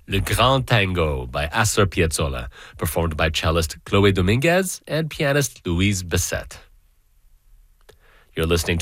Le Grand Tango by Astor Piazzolla, performed by cellist Chloe Dominguez and pianist Louise Bisset. You're listening to